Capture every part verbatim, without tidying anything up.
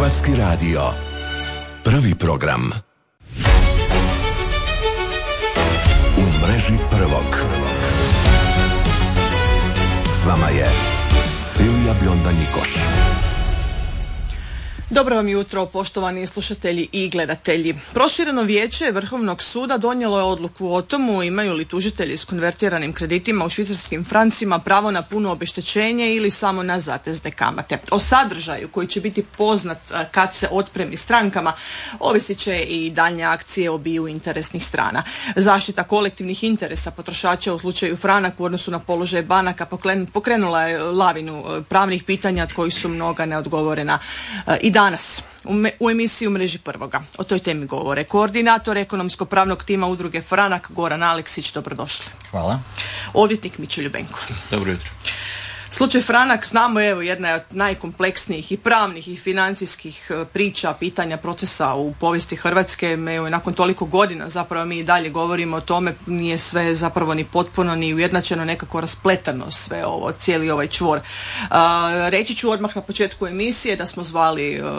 Hrvatski radio. Prvi program. U mreži prvog. S vama je Silvija Bionda Njikoš. Dobro vam jutro, poštovani slušatelji i gledatelji. Prošireno vijeće Vrhovnog suda donijelo je odluku o tomu imaju li tužitelji s konvertiranim kreditima u švicarskim francima pravo na puno obeštećenje ili samo na zatezne kamate. O sadržaju koji će biti poznat kad se otpremi strankama ovisit će i daljnje akcije obiju interesnih strana. Zaštita kolektivnih interesa potrošača u slučaju Franak u odnosu na položaj banaka pokrenula je lavinu pravnih pitanja od kojih su mnoga neodgovorena i danas u, me, u emisiji U mreži prvoga. O toj temi govore koordinator ekonomsko-pravnog tima udruge Franak Goran Aleksić. Dobrodošli. Hvala. Odvjetnik Mićo Ljubenko. Dobro jutro. Slučaj Franak, znamo, evo, jedna je od najkompleksnijih i pravnih i financijskih priča, pitanja, procesa u povijesti Hrvatske. Evo, nakon toliko godina zapravo mi i dalje govorimo o tome, nije sve zapravo ni potpuno ni ujednačeno, nekako raspletano sve ovo, cijeli ovaj čvor. Uh, reći ću odmah na početku emisije da smo zvali uh,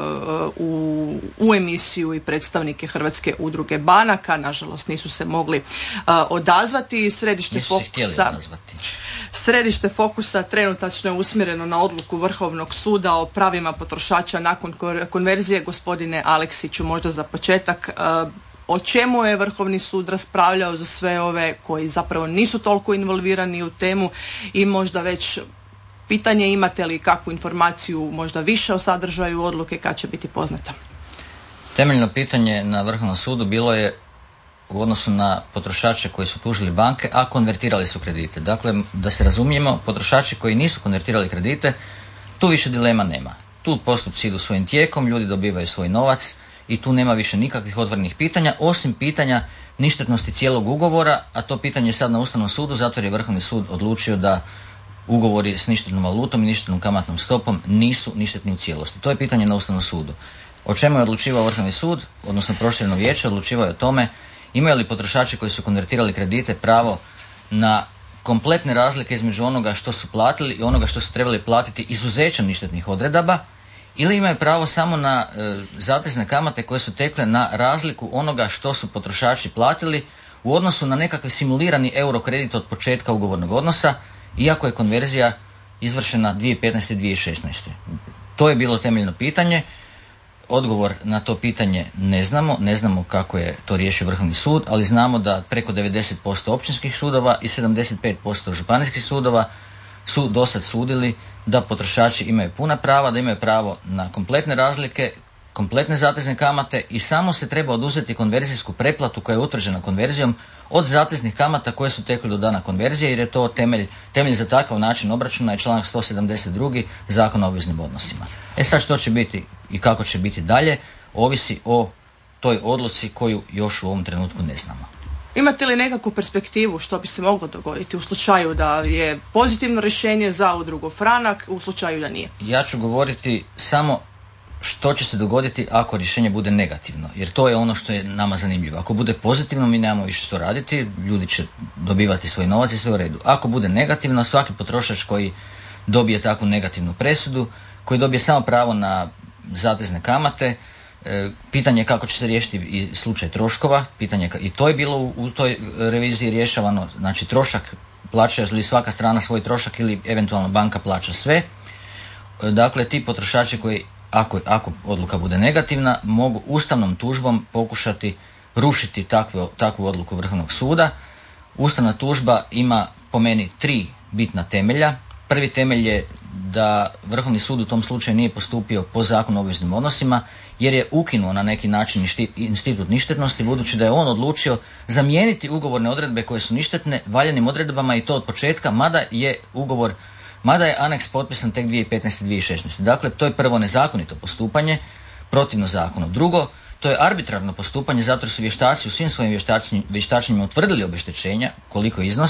u, u emisiju i predstavnike Hrvatske udruge banaka, nažalost nisu se mogli uh, odazvati. Središte nisu fokusa... se htjeli odazvati. Središte fokusa trenutačno je usmjereno na odluku Vrhovnog suda o pravima potrošača nakon konverzije. Gospodine Aleksiću, možda za početak, o čemu je Vrhovni sud raspravljao za sve ove koji zapravo nisu toliko involvirani u temu i možda već pitanje imate li kakvu informaciju možda više o sadržaju odluke kad će biti poznata? Temeljno pitanje na Vrhovnom sudu bilo je u odnosu na potrošače koji su tužili banke, a konvertirali su kredite. Dakle, da se razumijemo, potrošači koji nisu konvertirali kredite, tu više dilema nema. Tu postupci idu svojim tijekom, ljudi dobivaju svoj novac i tu nema više nikakvih otvorenih pitanja, osim pitanja ništetnosti cijelog ugovora, a to pitanje je sad na Ustavnom sudu, zato jer je Vrhovni sud odlučio da ugovori s ništetnom valutom i ništetnom kamatnom stopom nisu ništetni u cijelosti. To je pitanje na Ustavnom sudu. O čemu je odlučivao Vrhovni sud, odnosno prošireno vijeće, odlučivao je o tome imaju li potrošači koji su konvertirali kredite pravo na kompletne razlike između onoga što su platili i onoga što su trebali platiti izuzećem ništetnih odredaba, ili imaju pravo samo na e, zatezne kamate koje su tekle na razliku onoga što su potrošači platili u odnosu na nekakvi simulirani euro kredit od početka ugovornog odnosa, iako je konverzija izvršena dvije tisuće petnaeste i dvije tisuće šesnaeste. To je bilo temeljno pitanje. Odgovor na to pitanje ne znamo, ne znamo kako je to riješio Vrhovni sud, ali znamo da preko devedeset posto općinskih sudova i sedamdeset pet posto županijskih sudova su dosad sudili da potrošači imaju puna prava, da imaju pravo na kompletne razlike, kompletne zatezne kamate i samo se treba oduzeti konverzijsku preplatu koja je utvrđena konverzijom od zateznih kamata koje su tekle do dana konverzije, jer je to temelj, temelj za takav način obračuna je članak sto sedamdeset dva Zakona o obveznim odnosima. E sad što će biti i kako će biti dalje, ovisi o toj odluci koju još u ovom trenutku ne znamo. Imate li nekakvu perspektivu što bi se moglo dogoditi u slučaju da je pozitivno rješenje za udrugu Franak, u slučaju da nije? Ja ću govoriti samo što će se dogoditi ako rješenje bude negativno, jer to je ono što je nama zanimljivo. Ako bude pozitivno, mi nemamo više što raditi, ljudi će dobivati svoj novac i sve u redu. Ako bude negativno, svaki potrošač koji dobije takvu negativnu presudu, koji dobije samo pravo na zatezne kamate, e, pitanje je kako će se riješiti i slučaj troškova, pitanje i to je bilo u, u toj reviziji rješavano, znači trošak, plaća li svaka strana svoj trošak ili eventualno banka plaća sve. E, dakle, ti potrošači koji Ako, ako odluka bude negativna, mogu ustavnom tužbom pokušati rušiti takvu, takvu odluku Vrhovnog suda. Ustavna tužba ima po meni tri bitna temelja. Prvi temelj je da Vrhovni sud u tom slučaju nije postupio po Zakonu o obveznim odnosima, jer je ukinuo na neki način institut ništetnosti, budući da je on odlučio zamijeniti ugovorne odredbe koje su ništetne valjanim odredbama i to od početka, mada je ugovor Mada je aneks potpisan tek dvije tisuće petnaeste i dvije tisuće šesnaeste. Dakle, to je prvo nezakonito postupanje, protivno zakonu. Drugo, to je arbitrarno postupanje, zato jer su vještaci u svim svojim vještačenjima utvrdili obeštećenja, koliko iznosi,